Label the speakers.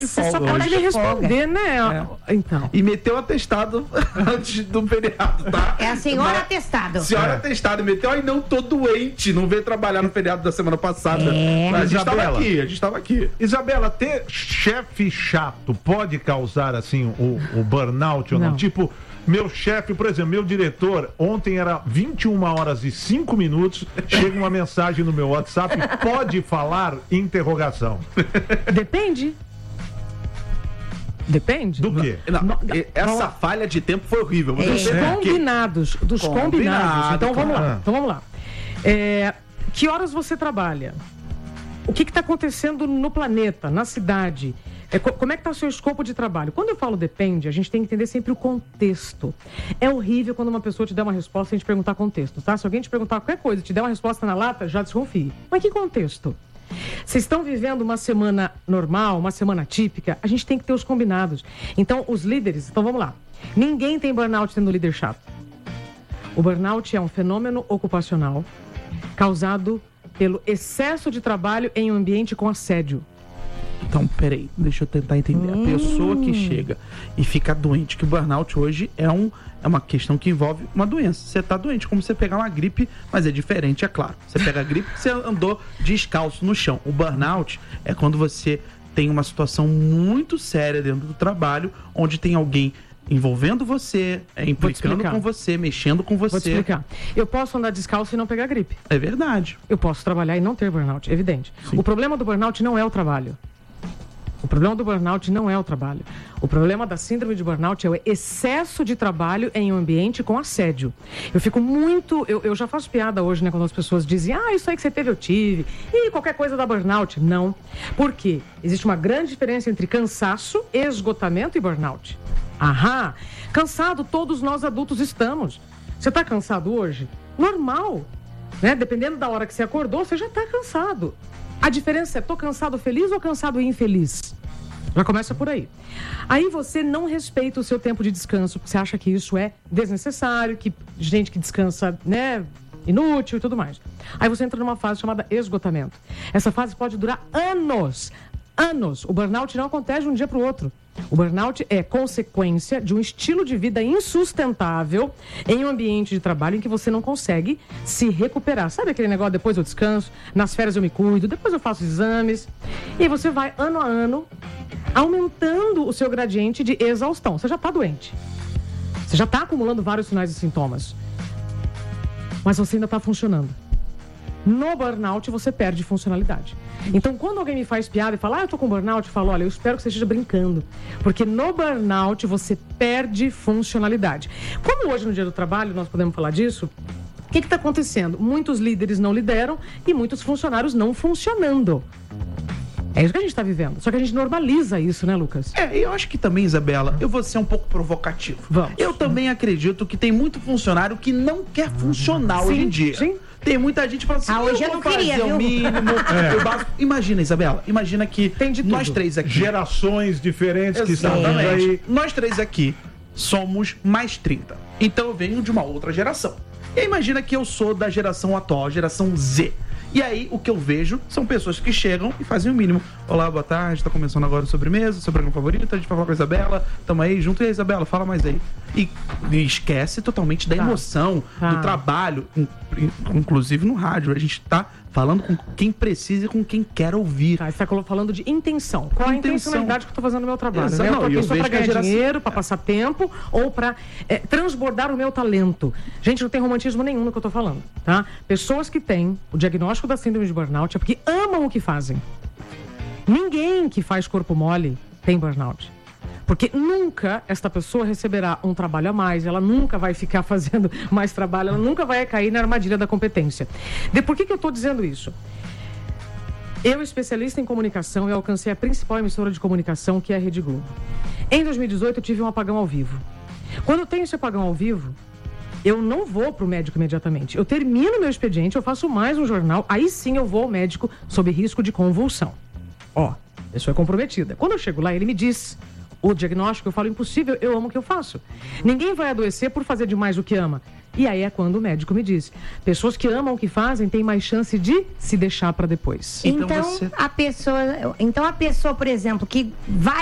Speaker 1: Você só pode me responder, né? Então.
Speaker 2: E meteu atestado antes do feriado, tá?
Speaker 3: É a senhora atestado.
Speaker 2: Senhora atestado, meteu, aí não tô doente, não veio trabalhar no feriado da semana passada. A gente tava aqui.
Speaker 4: Isabela, ter chefe chato pode causar, assim, o burnout ou não? Tipo, meu chefe, por exemplo, meu diretor, ontem era 21h05, chega uma mensagem no meu WhatsApp, pode falar? Interrogação.
Speaker 1: Depende.
Speaker 4: Do quê?
Speaker 2: Essa falha de tempo foi horrível.
Speaker 1: Dos combinados. Então vamos lá. Que horas você trabalha? O que está acontecendo no planeta, na cidade? Como é que está o seu escopo de trabalho? Quando eu falo depende, a gente tem que entender sempre o contexto. É horrível quando uma pessoa te der uma resposta e a gente perguntar contexto, tá? Se alguém te perguntar qualquer coisa e te der uma resposta na lata, já desconfie. Mas que contexto? Vocês estão vivendo uma semana normal, uma semana típica, a gente tem que ter os combinados. Então, os líderes, vamos lá. Ninguém tem burnout tendo líder chato. O burnout é um fenômeno ocupacional causado pelo excesso de trabalho em um ambiente com assédio.
Speaker 2: Então, peraí, deixa eu tentar entender. A pessoa que chega e fica doente, que o burnout hoje é uma questão que envolve uma doença. Você tá doente, como você pegar uma gripe, mas é diferente, é claro. Você pega a gripe, você andou descalço no chão. O burnout é quando você tem uma situação muito séria dentro do trabalho, onde tem alguém envolvendo você, implicando com você, mexendo com você.
Speaker 1: Vou te explicar. Eu posso andar descalço e não pegar gripe.
Speaker 2: É verdade.
Speaker 1: Eu posso trabalhar e não ter burnout, evidente. Sim. O problema do burnout não é o trabalho. O problema do burnout não é o trabalho. O problema da síndrome de burnout é o excesso de trabalho em um ambiente com assédio. Eu fico muito... Eu já faço piada hoje, né? Quando as pessoas dizem, isso aí que você teve, eu tive. E qualquer coisa dá burnout. Não. Por quê? Existe uma grande diferença entre cansaço, esgotamento e burnout. Aham. Cansado, todos nós adultos estamos. Você está cansado hoje? Normal. Né? Dependendo da hora que você acordou, você já está cansado. A diferença é, tô cansado feliz ou cansado infeliz? Já começa por aí. Aí você não respeita o seu tempo de descanso, porque você acha que isso é desnecessário, que gente que descansa, né, inútil e tudo mais. Aí você entra numa fase chamada esgotamento. Essa fase pode durar anos. Anos. O burnout não acontece de um dia para o outro. O burnout é consequência de um estilo de vida insustentável em um ambiente de trabalho em que você não consegue se recuperar. Sabe aquele negócio, depois eu descanso, nas férias eu me cuido, depois eu faço exames. E aí você vai, ano a ano, aumentando o seu gradiente de exaustão. Você já está doente. Você já está acumulando vários sinais e sintomas. Mas você ainda está funcionando. No burnout, você perde funcionalidade. Então, quando alguém me faz piada e fala, eu tô com burnout, eu falo, olha, eu espero que você esteja brincando. Porque no burnout, você perde funcionalidade. Como hoje, no Dia do Trabalho, nós podemos falar disso, o que está acontecendo? Muitos líderes não lideram e muitos funcionários não funcionando. É isso que a gente está vivendo. Só que a gente normaliza isso, né, Lucas?
Speaker 2: E eu acho que também, Isabela, eu vou ser um pouco provocativo.
Speaker 1: Vamos.
Speaker 2: Eu também acredito que tem muito funcionário que não quer funcionar hoje em dia.
Speaker 1: Sim.
Speaker 2: Tem muita gente que fala assim,
Speaker 3: hoje eu não queria,
Speaker 2: fazer o mínimo, o básico. Imagina, Isabela, imagina que nós três aqui...
Speaker 4: Gerações diferentes que estão
Speaker 2: aí. Nós três aqui somos mais 30. Então eu venho de uma outra geração. E aí, imagina que eu sou da geração atual, geração Z. E aí, o que eu vejo são pessoas que chegam e fazem o mínimo. Olá, boa tarde, tá começando agora o sobremesa, seu programa favorito, a gente vai falar com a Isabela, tamo aí junto. E aí, Isabela, fala mais aí. E esquece totalmente da emoção, do trabalho, inclusive no rádio. A gente tá falando com quem precisa e com quem quer ouvir.
Speaker 1: Você tá falando de intenção. Qual a intencionalidade que eu tô fazendo no meu trabalho?
Speaker 2: Exato.
Speaker 1: Eu tô aqui só pra ganhar dinheiro, pra
Speaker 2: É.
Speaker 1: passar tempo ou pra transbordar o meu talento. Gente, não tem romantismo nenhum no que eu tô falando, tá? Pessoas que têm o diagnóstico da síndrome de burnout é porque amam o que fazem. Ninguém que faz corpo mole tem burnout. Porque nunca esta pessoa receberá um trabalho a mais, ela nunca vai ficar fazendo mais trabalho, ela nunca vai cair na armadilha da competência. Por que eu estou dizendo isso? Eu, especialista em comunicação, eu alcancei a principal emissora de comunicação, que é a Rede Globo. Em 2018, eu tive um apagão ao vivo. Quando eu tenho esse apagão ao vivo, eu não vou para o médico imediatamente. Eu termino meu expediente, eu faço mais um jornal, aí sim eu vou ao médico sob risco de convulsão. A pessoa é comprometida. Quando eu chego lá, ele me diz o diagnóstico, eu falo, impossível, eu amo o que eu faço. Ninguém vai adoecer por fazer demais o que ama. E aí é quando o médico me disse, pessoas que amam o que fazem têm mais chance de se deixar para depois.
Speaker 3: Então a pessoa, por exemplo, que vai